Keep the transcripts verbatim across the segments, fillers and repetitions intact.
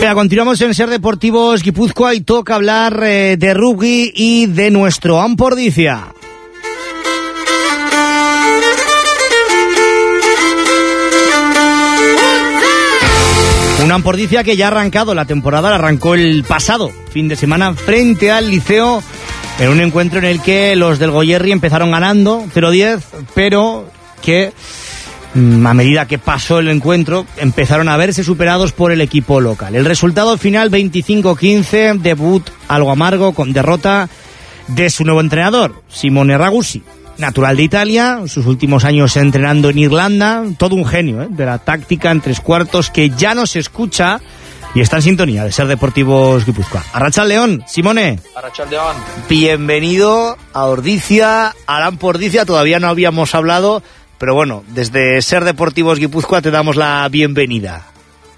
Venga, continuamos en Ser Deportivos Guipúzcoa y toca hablar eh, de rugby y de nuestro Ampordicia. Una Ampordicia que ya ha arrancado la temporada, la arrancó el pasado fin de semana frente al Liceo en un encuentro en el que los del Goierri empezaron ganando cero diez, pero que a medida que pasó el encuentro empezaron a verse superados por el equipo local. El resultado final veinticinco quince, debut algo amargo con derrota de su nuevo entrenador, Simone Ragusi, natural de Italia, sus últimos años entrenando en Irlanda, todo un genio ¿eh? de la táctica en tres cuartos que ya no se escucha y está en sintonía de Ser Deportivos Guipúzcoa. Arratsaldeon, Simone. Arratsaldeon. Bienvenido a Ordicia, a la Ampordicia, todavía no habíamos hablado. Pero bueno, desde Ser Deportivos Guipúzcoa te damos la bienvenida.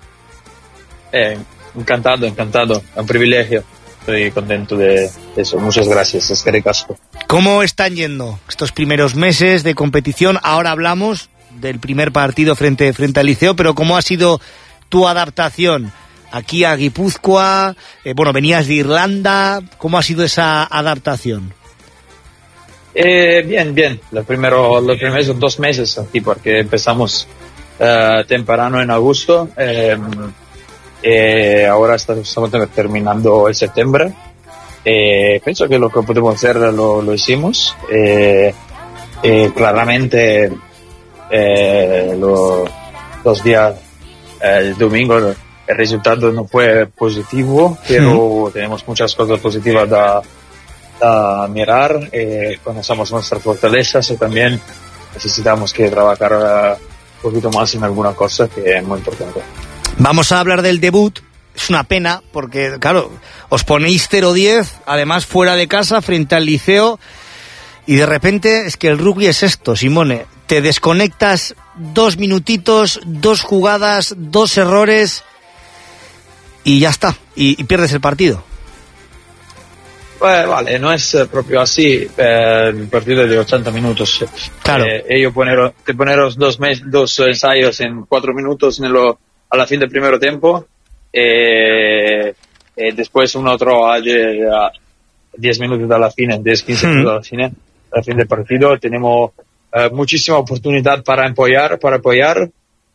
Eh, encantado, encantado. Es un privilegio. Estoy contento de eso. Muchas gracias. Es que ricasco. ¿Cómo están yendo estos primeros meses de competición? Ahora hablamos del primer partido frente, frente al Liceo, pero ¿cómo ha sido tu adaptación aquí a Guipúzcoa? Eh, bueno, venías de Irlanda. ¿Cómo ha sido esa adaptación? Eh, bien, bien. Los primeros, los primeros dos meses aquí, porque empezamos uh, temprano en agosto. Eh, eh, ahora estamos terminando el septiembre. Eh, pienso que lo que podemos hacer lo, lo hicimos. Eh, eh, claramente, eh, lo, los días, eh, el domingo, el resultado no fue positivo, pero sí. Tenemos muchas cosas positivas da a mirar, eh, conocemos nuestras fortalezas y también necesitamos que trabajar uh, un poquito más en alguna cosa que es muy importante. Vamos a hablar del debut. Es una pena porque, claro, os ponéis cero diez, además fuera de casa, frente al Liceo, y de repente es que el rugby es esto, Simone. Te desconectas dos minutitos, dos jugadas, dos errores y ya está, y, y pierdes el partido. Pues vale, no es proprio así, eh, el partido es de ochenta minutos. Claro. Eh, ellos poner, te poneros dos, mes, dos ensayos en cuatro minutos nello, a la fin del primer tiempo, eh, e después un otro a diez minutos de la fin, diez quince minutos de la fin, al fin del partido. Tenemos eh, muchísima oportunidad para apoyar, para apoyar.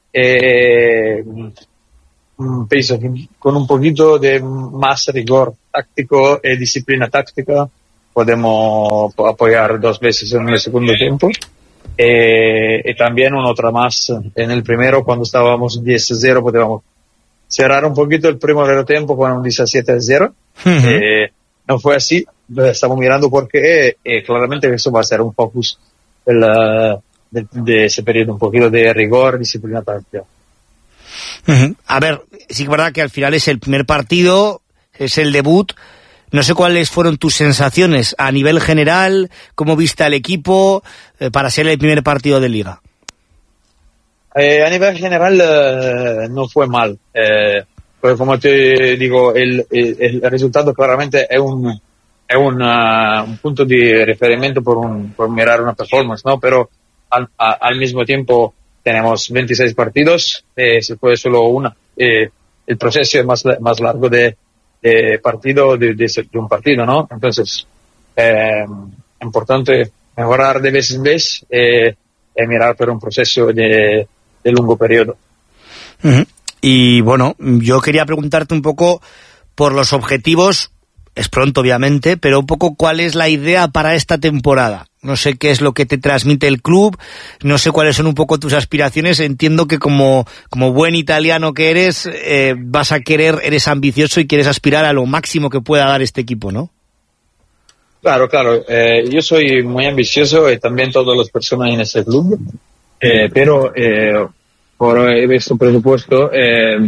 Eh, Pienso que con un poquito de más rigor táctico y disciplina táctica podemos apoyar dos veces en el segundo tiempo eh, y también una otra más en el primero cuando estábamos diez a cero podíamos cerrar un poquito el primer tiempo con un diecisiete a cero. Uh-huh. Eh, no fue así, estamos mirando porque eh, claramente eso va a ser un focus del, de, de ese periodo, un poquito de rigor, disciplina táctica. Uh-huh. A ver, sí que es verdad que al final es el primer partido, es el debut. No sé cuáles fueron tus sensaciones a nivel general, cómo viste al equipo eh, para ser el primer partido de Liga. Eh, a nivel general eh, no fue mal, eh, pues como te digo, el, el, el resultado claramente es un es un, uh, un punto de referimiento por, un, por mirar una performance, ¿no? Pero al, a, al mismo tiempo tenemos veintiséis partidos, eh, se puede solo una. Eh, el proceso es más, más largo de, de partido, de, de, de un partido, ¿no? Entonces, eh, es importante mejorar de vez en vez eh, y mirar por un proceso de, de largo periodo. Uh-huh. Y bueno, yo quería preguntarte un poco por los objetivos. Es pronto, obviamente, pero un poco cuál es la idea para esta temporada. No sé qué es lo que te transmite el club, no sé cuáles son un poco tus aspiraciones. Entiendo que como, como buen italiano que eres, eh, vas a querer, eres ambicioso y quieres aspirar a lo máximo que pueda dar este equipo, ¿no? Claro, claro. Eh, yo soy muy ambicioso y también todas las personas en ese club, eh, pero eh, por este presupuesto, eh,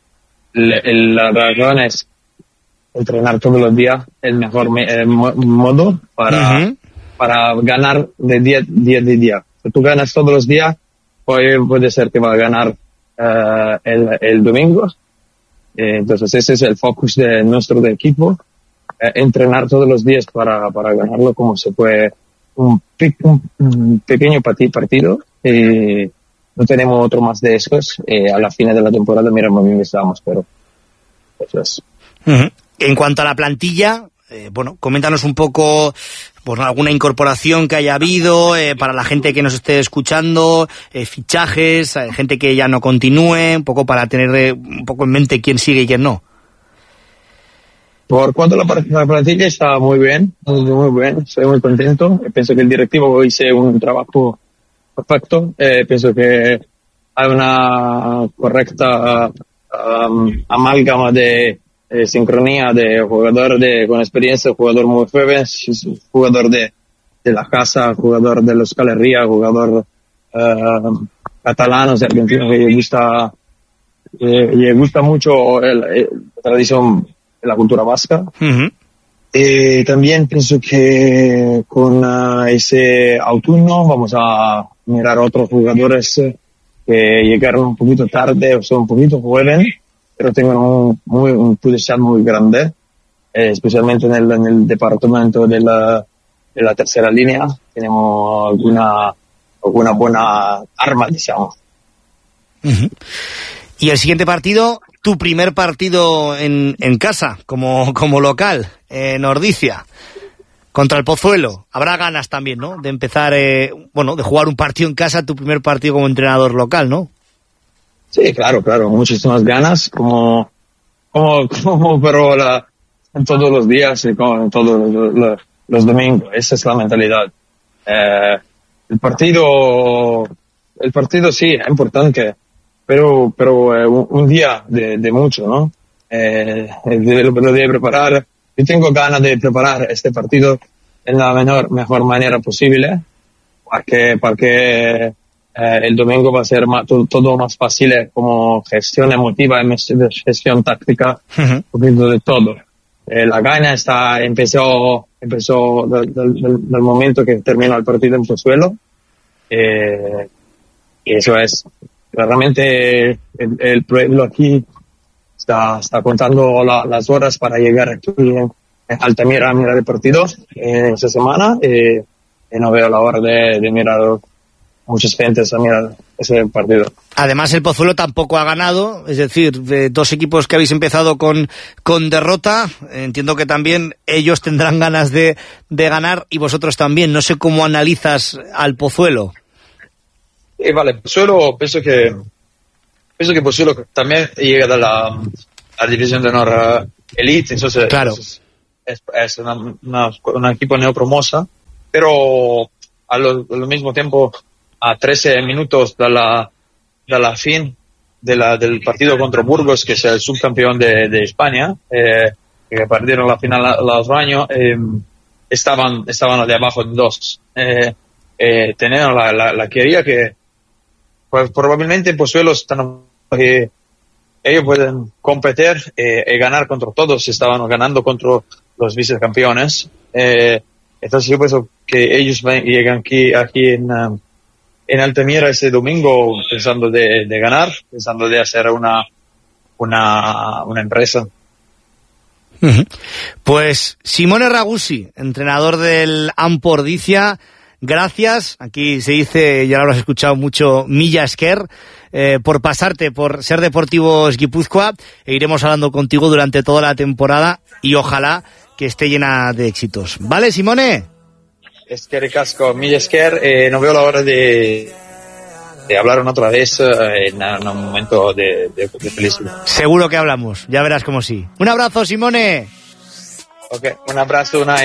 la razón es entrenar todos los días el mejor me, eh, modo para, uh-huh. para ganar de día, día de día. Si tú ganas todos los días, puede, puede ser que va a ganar uh, el, el domingo. Eh, entonces ese es el focus de nuestro de equipo. Eh, entrenar todos los días para, para ganarlo como se puede. Un, un, un pequeño partido. Eh, no tenemos otro más de esos. Eh, a la fin de la temporada miramos bien estamos, pero Eso es. Uh-huh. En cuanto a la plantilla, eh, bueno, coméntanos un poco, pues, alguna incorporación que haya habido eh, para la gente que nos esté escuchando, eh, fichajes, eh, gente que ya no continúe, un poco para tener eh, un poco en mente quién sigue y quién no. Por cuanto a la, la plantilla, está muy bien, muy, muy bien, estoy muy contento. Pienso que el directivo hizo un trabajo perfecto. Eh, pienso que hay una correcta um, amalgama de eh, sincronía de jugador de, con experiencia, jugador muy joven, jugador de, de la casa, jugador de la escalería, jugador uh, catalano, argentino, que le gusta, eh, le gusta mucho el, el, la tradición, la cultura vasca. Uh-huh. Eh, también pienso que con uh, ese autumno vamos a mirar otros jugadores que llegaron un poquito tarde o son un poquito jóvenes, pero tienen un, muy, un potencial muy grande, eh, especialmente en el, en el departamento de la, de la tercera línea. Tenemos alguna, alguna buena arma, digamos. Uh-huh. Y el siguiente partido, tu primer partido en, en casa, como, como local, en Ordicia, contra el Pozuelo. Habrá ganas también, ¿no? De empezar, eh, bueno, de jugar un partido en casa, tu primer partido como entrenador local, ¿no? Sí, claro, claro, muchísimas ganas, como, como, como pero la, en todos los días y como en todos los, los, los domingos. Esa es la mentalidad. Eh, el partido, el partido sí, es importante. Pero, pero eh, un, un día de, de mucho, ¿no? Eh, lo, lo debe preparar. Yo tengo ganas de preparar este partido en la menor, mejor manera posible, porque, porque eh, el domingo va a ser más, todo, todo más fácil, como gestión emotiva y gestión táctica, uh-huh. Un poquito de todo. Eh, la gana está, empezó, empezó del, del, del momento que terminó el partido en Pozuelo. Eh, y eso es. Realmente el, el pueblo aquí está, está contando la, las horas para llegar aquí en, en Altamira a mirar el partido en esta semana y, y no veo la hora de, de mirar muchas gentes a mirar ese partido. Además el Pozuelo tampoco ha ganado, es decir, de dos equipos que habéis empezado con, con derrota, entiendo que también ellos tendrán ganas de, de ganar y vosotros también. No sé cómo analizas al Pozuelo. Eh, vale, Pozuelo, pienso que pienso que Pozuelo también llega de la, la división de honor Elite, entonces, claro. entonces es, es una, una, una equipo neopromosa, pero al, al mismo tiempo a trece minutos de la de la fin de la, del partido contra Burgos, que es el subcampeón de, de España, eh, que perdieron la final el otro año, eh, estaban estaban de abajo en dos. Eh, eh, tenían la, la, la quería que pues probablemente en Pozuelo están, eh, ellos pueden competir eh, y ganar contra todos, estaban ganando contra los vicecampeones. Eh, entonces yo pienso que ellos ven, llegan aquí, aquí en, um, en Altamira ese domingo pensando de, de ganar, pensando de hacer una, una, una empresa. Uh-huh. Pues Simone Ragusi, entrenador del Ampordicia, gracias, aquí se dice, ya lo habrás escuchado mucho, Milla Esker, eh, por pasarte por Ser Deportivos Guipúzcoa, e iremos hablando contigo durante toda la temporada y ojalá que esté llena de éxitos. ¿Vale, Simone? Esker y casco, Milla Esker, eh, no veo la hora de, de hablar otra vez eh, en, en un momento de, de, de felicidad. Seguro que hablamos, ya verás como sí. Un abrazo, Simone. Ok, un abrazo, una